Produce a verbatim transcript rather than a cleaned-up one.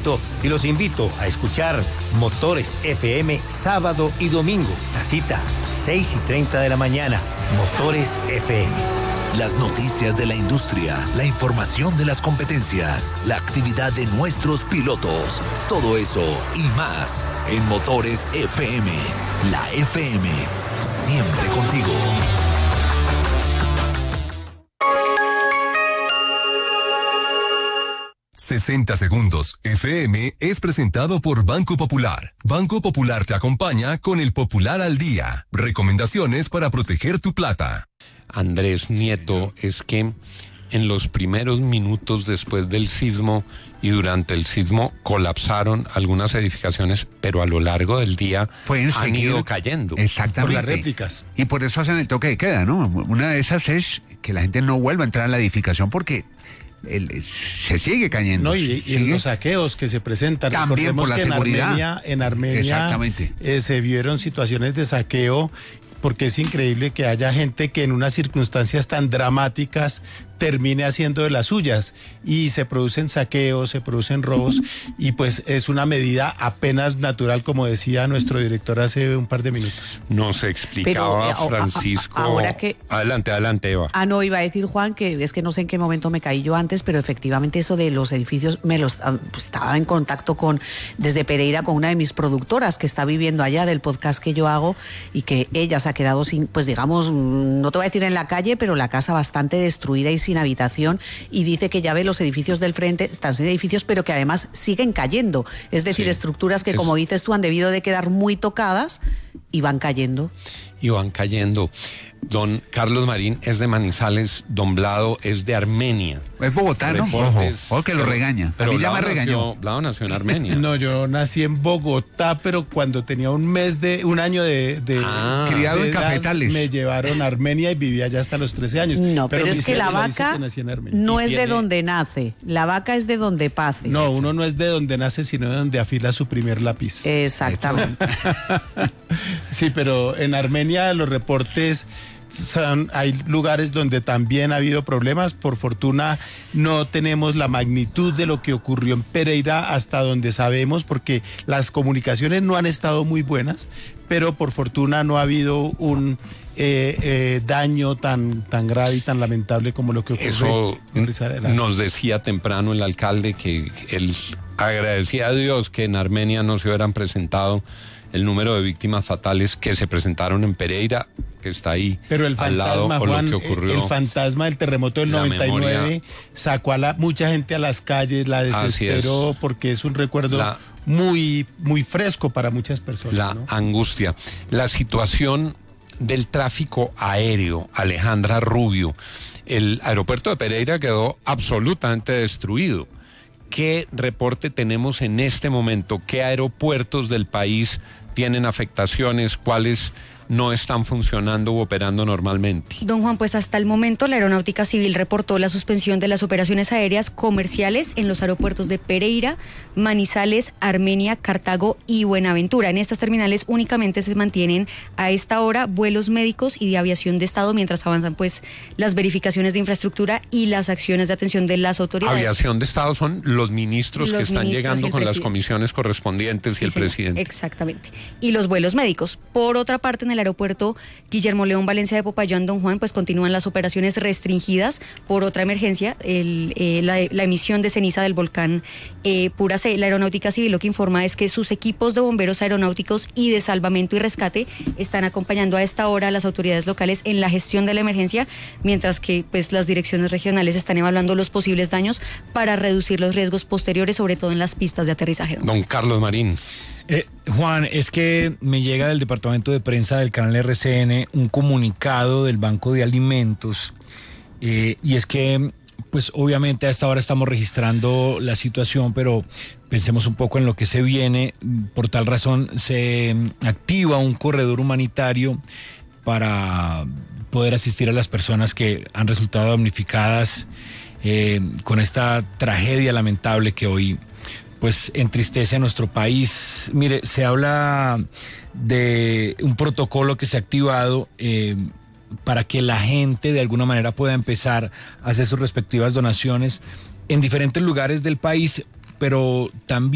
Tito y los invito a escuchar Motores F M sábado y domingo. La cita, seis y treinta de la mañana. Motores F M. Las noticias de la industria, la información de las competencias, la actividad de nuestros pilotos. Todo eso y más en Motores F M. La F M, siempre contigo. sesenta segundos F M es presentado por Banco Popular. Banco Popular te acompaña con el Popular al Día. Recomendaciones para proteger tu plata. Andrés Nieto, es que en los primeros minutos después del sismo y durante el sismo colapsaron algunas edificaciones, pero a lo largo del día Pueden han seguir, ido cayendo. Exactamente. Por las réplicas. Y por eso hacen el toque de queda, ¿no? Una de esas es que la gente no vuelva a entrar a la edificación porque el, se sigue cayendo. No, y, y en los saqueos que se presentan. También por la que en seguridad. Armenia, en Armenia Exactamente. Eh, se vieron situaciones de saqueo, porque es increíble que haya gente que en unas circunstancias tan dramáticas termine haciendo de las suyas y se producen saqueos, se producen robos y pues es una medida apenas natural, como decía nuestro director hace un par de minutos. Nos explicaba Pero, eh, Francisco. ahora que- Adelante, adelante, Eva. Ah, no, iba a decir Juan que es que no sé en qué momento me caí yo antes, pero efectivamente eso de los edificios, me los pues, estaba en contacto con, desde Pereira, con una de mis productoras que está viviendo allá del podcast que yo hago y que ella se ha quedado sin, pues digamos, no te voy a decir en la calle, pero la casa bastante destruida y sin habitación, y dice que ya ve los edificios del frente, están sin edificios, pero que además siguen cayendo, es decir, Sí, estructuras que es... como dices tú han debido de quedar muy tocadas y van cayendo. Y van cayendo. Don Carlos Marín es de Manizales, Don Blado es de Armenia. Es Bogotá, ¿no? Reportes, Ojo, ojo que lo pero- regaña. Pero a mí ya Blado me regañó. nació- Blado nació en Armenia. No, yo nací en Bogotá, pero cuando tenía un mes de, un año de, de Ah. Criado de en edad, Cafetales. me llevaron a Armenia y viví allá hasta los trece años. No, pero, mi es que la cédula dice vaca que nací en Armenia. no Y es de tiene- donde nace, la vaca es de donde pase. No, uno no es de donde nace, sino de donde afila su primer lápiz. Exactamente. Sí, pero en Armenia los reportes son, hay lugares donde también ha habido problemas. Por fortuna no tenemos la magnitud de lo que ocurrió en Pereira hasta donde sabemos, porque las comunicaciones no han estado muy buenas, pero por fortuna no ha habido un eh, eh, daño tan, tan grave y tan lamentable como lo que ocurrió Eso en Risaralda. nos decía temprano el alcalde que él agradecía a Dios que en Armenia no se hubieran presentado el número de víctimas fatales que se presentaron en Pereira, que está ahí Pero el al lado, fantasma, o Juan, lo que ocurrió. el fantasma del terremoto del La noventa y nueve memoria. sacó a la, mucha gente a las calles, la Así desesperó es. porque es un recuerdo La- muy, muy fresco para muchas personas. La ¿no? angustia. La situación del tráfico aéreo, Alejandra Rubio. El aeropuerto de Pereira quedó absolutamente destruido. ¿Qué reporte tenemos en este momento? ¿Qué aeropuertos del país tienen afectaciones? ¿Cuáles no están funcionando u operando normalmente? Don Juan, pues hasta el momento la Aeronáutica Civil reportó la suspensión de las operaciones aéreas comerciales en los aeropuertos de Pereira, Manizales, Armenia, Cartago y Buenaventura. En estas terminales únicamente se mantienen a esta hora vuelos médicos y de aviación de Estado mientras avanzan pues las verificaciones de infraestructura y las acciones de atención de las autoridades. Aviación de Estado son los ministros Los que están ministros y llegando el con las preside- comisiones correspondientes Sí, y el señor, presidente. Exactamente. Y los vuelos médicos. Por otra parte, en el aeropuerto Guillermo León Valencia de Popayán, Don Juan, pues continúan las operaciones restringidas por otra emergencia, el, eh, la, la emisión de ceniza del volcán eh, Pura C. La Aeronáutica Civil lo que informa es que sus equipos de bomberos aeronáuticos y de salvamento y rescate están acompañando a esta hora a las autoridades locales en la gestión de la emergencia, mientras que pues las direcciones regionales están evaluando los posibles daños para reducir los riesgos posteriores, sobre todo en las pistas de aterrizaje. Don Don Carlos Marín. Eh, Juan, es que me llega del departamento de prensa del canal R C N un comunicado del Banco de Alimentos eh, y es que, pues obviamente a esta hora estamos registrando la situación, pero pensemos un poco en lo que se viene. Por tal razón se activa un corredor humanitario para poder asistir a las personas que han resultado damnificadas eh, con esta tragedia lamentable que hoy pues entristece a nuestro país. Mire, se habla de un protocolo que se ha activado eh, para que la gente de alguna manera pueda empezar a hacer sus respectivas donaciones en diferentes lugares del país, pero también